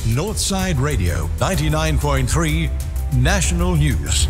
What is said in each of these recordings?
Northside Radio 99.3 National News.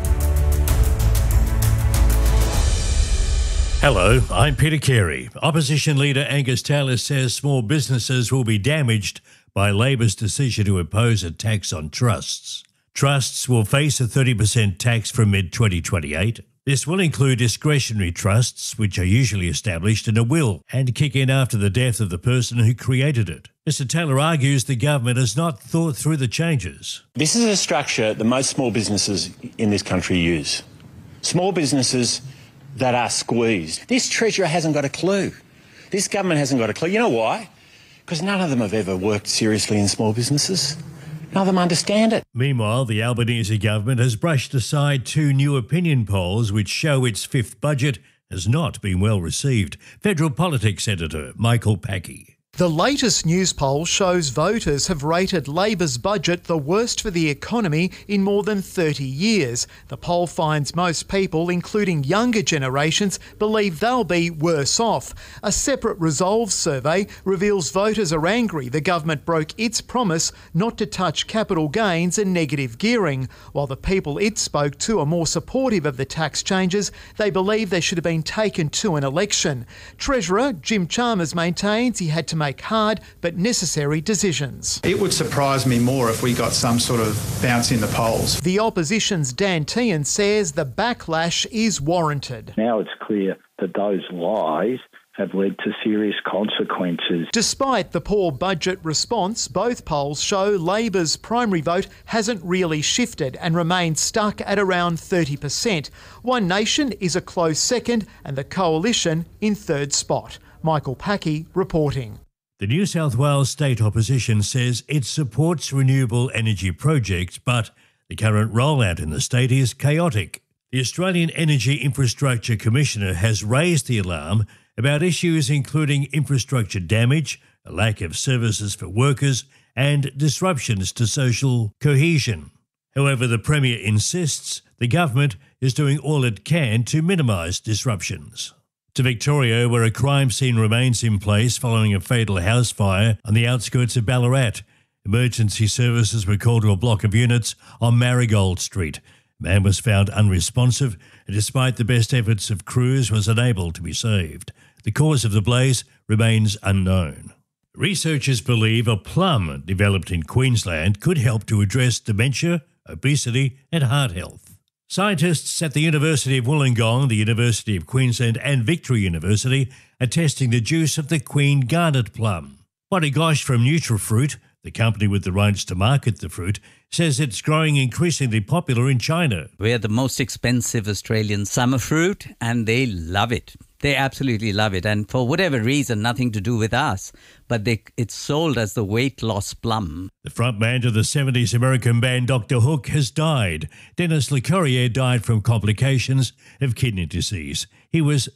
Hello, I'm Peter Carey. Opposition leader Angus Taylor says small businesses will be damaged by Labor's decision to impose a tax on trusts. Trusts will face a 30% tax from mid-2028. This will include discretionary trusts, which are usually established in a will and kick in after the death of the person who created it. Mr. Taylor argues the government has not thought through the changes. This is a structure that most small businesses in this country use. Small businesses that are squeezed. This Treasurer hasn't got a clue. This government hasn't got a clue. You know why? Because none of them have ever worked seriously in small businesses. None of them understand it. Meanwhile, the Albanese government has brushed aside two new opinion polls which show its fifth budget has not been well received. Federal politics editor Michael Packey. The latest news poll shows voters have rated Labor's budget the worst for the economy in more than 30 years. The poll finds most people, including younger generations, believe they'll be worse off. A separate Resolve survey reveals voters are angry the government broke its promise not to touch capital gains and negative gearing. While the people it spoke to are more supportive of the tax changes, they believe they should have been taken to an election. Treasurer Jim Chalmers maintains he had to make hard but necessary decisions. It would surprise me more if we got some sort of bounce in the polls. The opposition's Dan Tehan says the backlash is warranted. Now it's clear that those lies have led to serious consequences. Despite the poor budget response, both polls show Labor's primary vote hasn't really shifted and remains stuck at around 30%. One Nation is a close second and the Coalition in third spot. Michael Packey reporting. The New South Wales state opposition says it supports renewable energy projects, but the current rollout in the state is chaotic. The Australian Energy Infrastructure Commissioner has raised the alarm about issues including infrastructure damage, a lack of services for workers, and disruptions to social cohesion. However, the Premier insists the government is doing all it can to minimise disruptions. To Victoria, where a crime scene remains in place following a fatal house fire on the outskirts of Ballarat. Emergency services were called to a block of units on Marigold Street. A man was found unresponsive and, despite the best efforts of crews, was unable to be saved. The cause of the blaze remains unknown. Researchers believe a plum developed in Queensland could help to address dementia, obesity and heart health. Scientists at the University of Wollongong, the University of Queensland and Victory University are testing the juice of the Queen Garnet plum. Bonnie Gosh from Nutrifruit, the company with the rights to market the fruit, says it's growing increasingly popular in China. We're the most expensive Australian summer fruit and they love it. They absolutely love it. And for whatever reason, nothing to do with us, but it's sold as the weight loss plum. The frontman to the 70s American band Dr. Hook has died. Denis LeCourrier died from complications of kidney disease. He was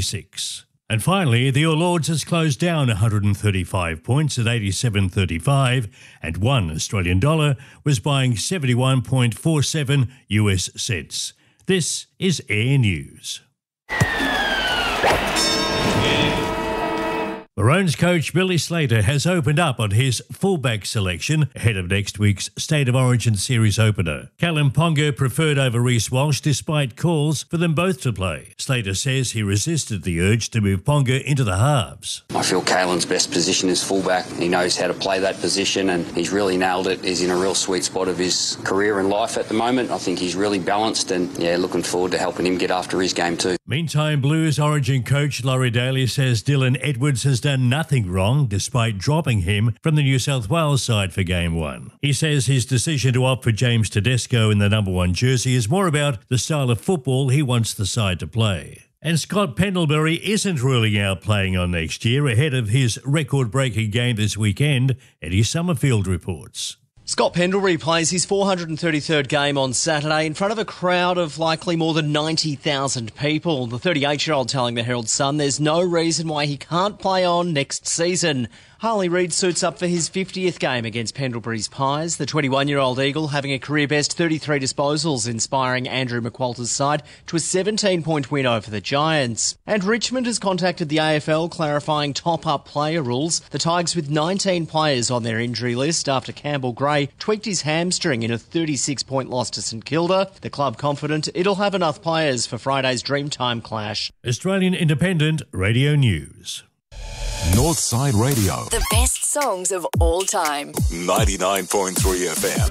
76. And finally, the All Ords has closed down 135 points at 87.35 and $1 Australian dollar was buying 71.47 US cents. This is Air News. Maroons coach Billy Slater has opened up on his fullback selection ahead of next week's State of Origin Series opener. Callum Ponga preferred over Reece Walsh despite calls for them both to play. Slater says he resisted the urge to move Ponga into the halves. I feel Caelan's best position is fullback. He knows how to play that position and he's really nailed it. He's in a real sweet spot of his career and life at the moment. I think he's really balanced and, looking forward to helping him get after his game too. Meantime, Blues Origin coach Laurie Daly says Dylan Edwards has done nothing wrong despite dropping him from the New South Wales side for Game 1. He says his decision to opt for James Tedesco in the number 1 jersey is more about the style of football he wants the side to play. And Scott Pendlebury isn't ruling out playing on next year ahead of his record-breaking game this weekend, Eddie Summerfield reports. Scott Pendlebury plays his 433rd game on Saturday in front of a crowd of likely more than 90,000 people. The 38-year-old telling the Herald Sun there's no reason why he can't play on next season. Harley Reid suits up for his 50th game against Pendlebury's Pies. The 21-year-old Eagle having a career-best 33 disposals, inspiring Andrew McQualter's side to a 17-point win over the Giants. And Richmond has contacted the AFL clarifying top-up player rules. The Tigers with 19 players on their injury list after Campbell Gray tweaked his hamstring in a 36-point loss to St Kilda. The club confident it'll have enough players for Friday's Dreamtime clash. Australian Independent Radio News. Northside Radio. The best songs of all time. 99.3 FM.